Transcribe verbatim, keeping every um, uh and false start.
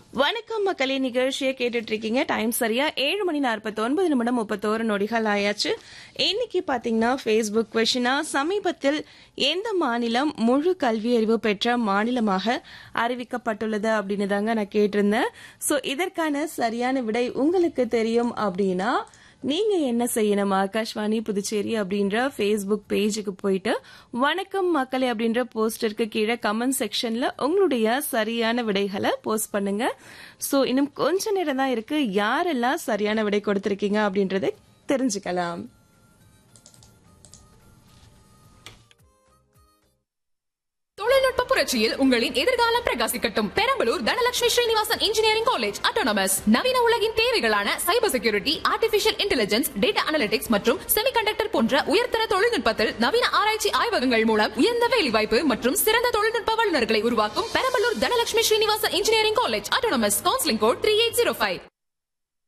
வணக்கம் மக்களே, நிகழ்ச்சியை கேட்டுட்டு இருக்கீங்க. டைம் சரியா ஏழு மணி நாற்பத்தி ஒன்பது நிமிடம் முப்பத்தோரு நொடிகள் ஆயாச்சு. இன்னைக்கு பாத்தீங்கன்னா ஃபேஸ்புக் கொஷினா, சமீபத்தில் எந்த மாநிலம் முழு கல்வியறிவு பெற்ற மாநிலமாக அறிவிக்கப்பட்டுள்ளது அப்படின்னு தாங்க நான் கேட்டிருந்தேன். சோ இதற்கான சரியான விடை உங்களுக்கு தெரியும் அப்படின்னா நீங்க என்ன செய்யணும், ஆகாஷ்வாணி புதுச்சேரி அப்படின்ற ஃபேஸ்புக் பேஜுக்கு போயிட்டு வணக்கம் மக்களே அப்படின்ற போஸ்டருக்கு கீழே கமெண்ட் செக்ஷன்ல உங்களுடைய சரியான விடைகளை போஸ்ட் பண்ணுங்க. சோ இன்னும் கொஞ்ச நேரம் தான் இருக்கு. யாரெல்லாம் சரியான விடை கொடுத்திருக்கீங்க அப்படின்றத தெரிஞ்சுக்கலாம். தொழில்நுட்ப புரட்சியில் உங்களின் எதிர்காலம் பிரகாசிக்கட்டும். Perambalur Dhanalakshmi Srinivasan engineering college autonomous நவீன உலகின் தேவைகளான cyber security, artificial intelligence, data analytics மற்றும் செமிகண்டக்டர் போன்ற உயர்தர தொழில்நுட்பத்தில் நவீன ஆராய்ச்சி ஆய்வகங்கள் மூலம் உயர்ந்த வேலைவாய்ப்பு மற்றும் சிறந்த தொழில்நுட்ப வல்லுநர்களை உருவாக்கும் Perambalur Dhanalakshmi Srinivasan engineering college autonomous. Counselling code three eight zero five.